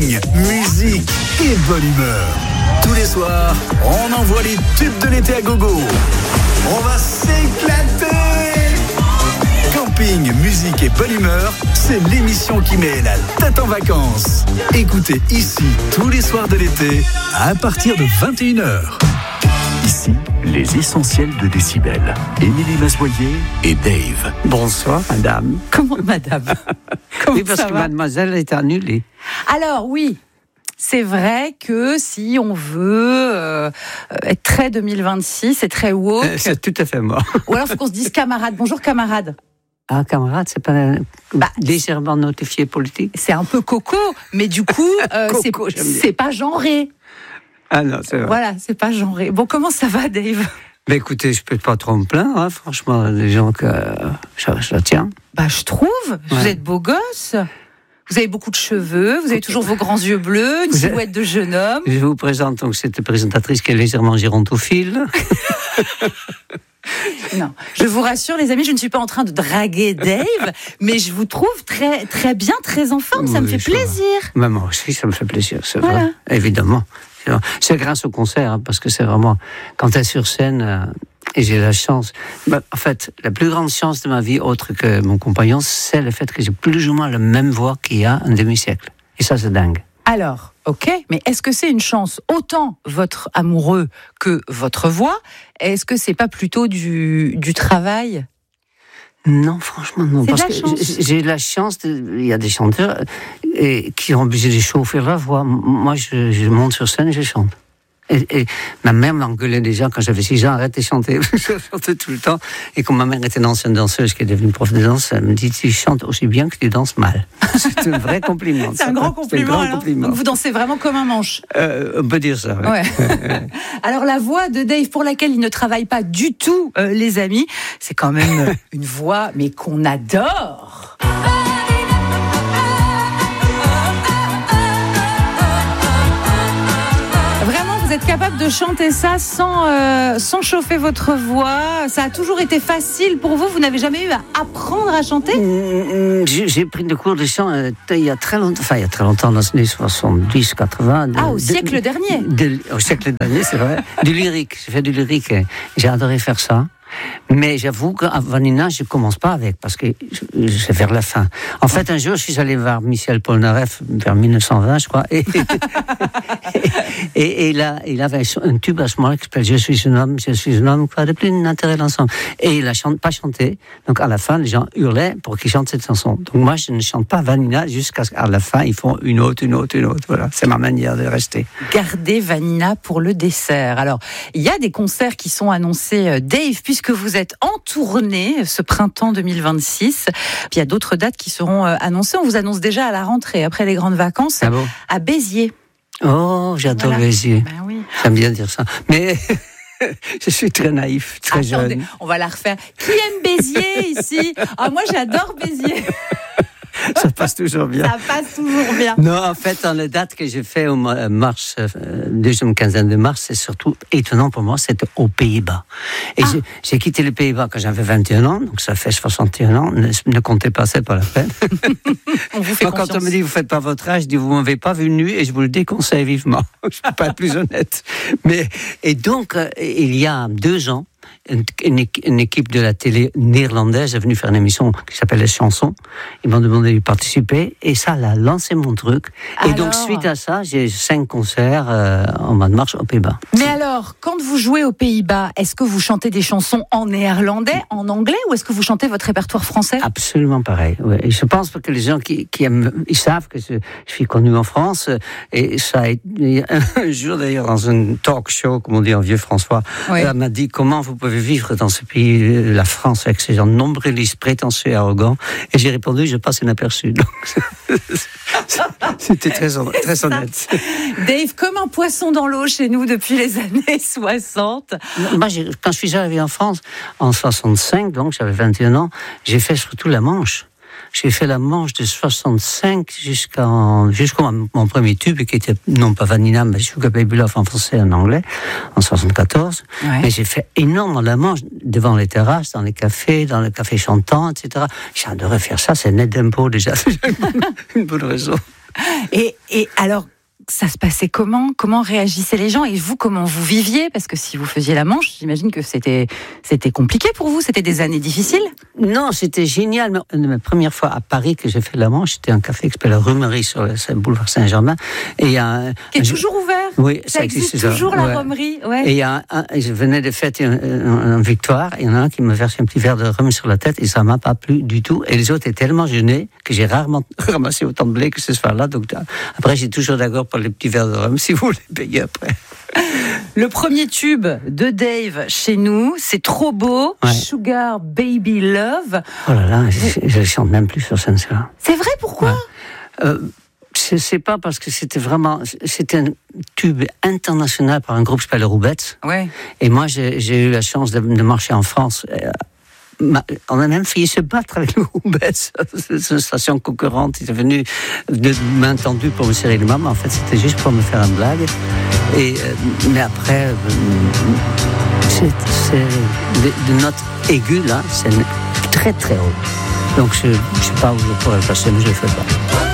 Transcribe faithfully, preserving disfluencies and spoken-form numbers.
camping, musique et bonne humeur. Tous les soirs, on envoie les tubes de l'été à gogo. On va s'éclater. Camping, musique et bonne humeur, c'est l'émission qui met la tête en vacances. Écoutez ici tous les soirs de l'été à partir de vingt et une heures. Ici, les essentiels de Décibel. Émilie Masboyer et Dave. Bonsoir, madame. Comment, madame? Comment Oui, parce ça que va? mademoiselle est annulée. Alors, oui. C'est vrai que si on veut euh, être très deux mille vingt-six et très woke... Euh, c'est tout à fait moi. Ou alors, il faut qu'on se dise camarade. Bonjour, camarade. Ah, camarade, c'est pas un Bah, légèrement notifié politique? C'est un peu coco, mais du coup, euh, Coco, c'est, j'aime bien. c'est pas genré. Ah non, c'est vrai. Voilà, c'est pas genré. Bon, comment ça va, Dave? Mais écoutez, je peux pas trop me plaindre, hein, franchement, les gens que euh, je, je la tiens. Bah, je trouve. Vous Ouais. êtes beau gosse. Vous avez beaucoup de cheveux. Vous avez toujours vos grands yeux bleus, une Vous êtes- silhouette de jeune homme. Je vous présente donc cette présentatrice qui est légèrement gérontophile. Non, je vous rassure, les amis, je ne suis pas en train de draguer Dave, mais je vous trouve très, très bien, très en forme. Ça me Oui, fait ça va. plaisir. Mais moi aussi, ça me fait plaisir, c'est Voilà. vrai, évidemment. C'est grâce au concert, hein, parce que c'est vraiment, quand tu es sur scène, euh, et j'ai la chance, bah, en fait, la plus grande chance de ma vie, autre que mon compagnon, c'est le fait que j'ai plus ou moins la même voix qu'il y a un demi-siècle. Et ça, c'est dingue. Alors, ok, mais est-ce que c'est une chance autant votre amoureux que votre voix? Est-ce que c'est pas plutôt du, du travail? Non, franchement, non. C'est de Parce la que chance. j'ai- j'ai la chance, de- il y a des chanteurs et, qui sont obligés de chauffer la voix. Moi, je, je monte sur scène et je chante. Et, et ma mère m'engueulait déjà quand j'avais six ans, arrête de chanter. Je chantais tout le temps. Et quand ma mère était une ancienne danseuse qui est devenue prof de danse, elle me dit, tu chantes aussi bien que tu danses mal. C'est un vrai compliment. C'est un grand compliment. C'est un grand alors. compliment. Donc vous dansez vraiment comme un manche. Euh, on peut dire ça, ouais. Ouais. Alors la voix de Dave, pour laquelle il ne travaille pas du tout, euh, les amis, c'est quand même euh, une voix, mais qu'on adore. Vraiment, vous êtes capable de chanter ça sans, euh, sans chauffer votre voix. Ça a toujours été facile pour vous. Vous n'avez jamais eu à apprendre à chanter? Mm, mm, J'ai j'ai pris des cours de chant euh, il y a très longtemps, enfin il y a très longtemps, dans les années soixante-dix, quatre-vingts. de- Ah, au de- siècle dernier. de- Au siècle dernier, c'est vrai. Du lyrique, j'ai fait du lyrique. et J'ai adoré faire ça. Mais j'avoue qu'à Vanina, je commence pas avec, parce que je- c'est vers la fin. En fait, un jour, je suis allé voir Michel Polnareff, vers mille neuf cent vingt, je crois, et, et, et il, a, il avait un tube à ce moment-là qui s'appelle « Je suis un homme, je suis un homme, quoi de plus d'intérêt l'ensemble ». Et il n'a pas chanté. Donc, à la fin, les gens hurlaient pour qu'il chante cette chanson. Donc, moi, je ne chante pas Vanina jusqu'à ce qu'à la fin, ils font une autre, une autre, une autre. Voilà, c'est ma manière de rester. Gardez Vanina pour le dessert. Alors, il y a des concerts qui sont annoncés, euh, Dave, puisque vous êtes en tournée ce printemps deux mille vingt-six. Puis il y a d'autres dates qui seront euh, annoncées. On vous annonce déjà à la rentrée, après les grandes vacances, Ah bon? à Béziers. Oh, j'adore Voilà. Béziers. Ben oui. J'aime bien dire ça. Mais je suis très naïf, très Attendez, jeune. on va la refaire. Qui aime Béziers ici? Ah, moi j'adore Béziers. Ça passe toujours bien. Ça passe toujours bien. Non, en fait, dans la date que j'ai fait au mois- mars, euh, deuxième quinzaine de mars, c'est surtout étonnant pour moi, c'était aux Pays-Bas. Et Ah. j'ai, j'ai quitté les Pays-Bas quand j'avais vingt et un ans, donc ça fait soixante et un ans. Ne, ne comptez pas, c'est pas la peine. On vous fait Moi, quand confiance. on me dit vous faites pas votre âge, je dis vous m'avez pas vu nu et je vous le déconseille vivement. Je peux pas être plus honnête. Mais et donc euh, il y a deux ans. Une, une, une équipe de la télé néerlandaise est venue faire une émission qui s'appelle Les Chansons. Ils m'ont demandé de participer et ça a lancé mon truc. Et donc, Alors suite à ça, j'ai cinq concerts euh, en mois de mars aux Pays-Bas. Mais alors, quand vous jouez aux Pays-Bas, est-ce que vous chantez des chansons en néerlandais, en anglais, ou est-ce que vous chantez votre répertoire français? Absolument pareil. Ouais. Et je pense que les gens qui, qui aiment, ils savent que je, je suis connu en France. Et ça a été, un jour d'ailleurs dans un talk show, comme on dit en vieux François, Oui. elle m'a dit comment vous pouvez vivre dans ce pays, la France, avec ces gens nombrilistes, prétentieux et arrogants. Et j'ai répondu, je passe inaperçu. Donc, c'était très, très honnête. Dave, comme un poisson dans l'eau chez nous depuis les années soixante. Moi, j'ai- quand je suis arrivé en France, en soixante-cinq, donc j'avais vingt et un ans, j'ai fait surtout la Manche. J'ai fait la Manche de soixante-cinq jusqu'en, jusqu'au mon premier tube, qui était non pas Vanina, mais Sugar Baby Love en français et en anglais, en soixante-quatorze. Ouais. Mais j'ai fait énormément la Manche, devant les terrasses, dans les cafés, dans le café chantant, et cetera. J'adorais faire ça, c'est net d'impôt déjà. C'est une bonne raison. Et, et alors, ça se passait comment ? Comment réagissaient les gens ? Et vous, comment vous viviez ? Parce que si vous faisiez la Manche, j'imagine que c'était, c'était compliqué pour vous. C'était des années difficiles ? Non, c'était génial. Une de mes premières fois à Paris que j'ai fait la Manche, c'était un café qui s'appelle la Romerie sur le boulevard Saint-Germain. Et il y a un, qui est un, toujours ouvert. Oui, ça, ça existe, existe toujours, la ouais. Romerie. Ouais. Et il y a un, je venais de fêter un, un, un victoire. Il y en a un qui me verse un petit verre de rhum sur la tête et ça m'a pas plu du tout. Et les autres étaient tellement gênés que j'ai rarement ramassé autant de blé que ce soir-là. Donc après, j'ai toujours d'accord pour les petits verres de rhum si vous voulez payer après. Le premier tube de Dave chez nous, c'est Trop beau, ouais. Sugar Baby Love. Oh là là, je ne chante même plus sur scène, ça. C'est vrai, pourquoi ? Ouais. euh, Je ne sais pas, parce que c'était vraiment... C'était un tube international par un groupe qui s'appelle Roubettes. Ouais. Et moi, j'ai, j'ai eu la chance de, de marcher en France. On a même failli se battre avec le Roubettes, cette station concurrente. Ils sont venus de main tendue pour me serrer les mains, mais en fait, c'était juste pour me faire une blague. Et, mais après, c'est, c'est de, de notes aiguës, là, c'est très très haut. Donc, je ne sais pas où je pourrais le passer, mais je ne le fais pas.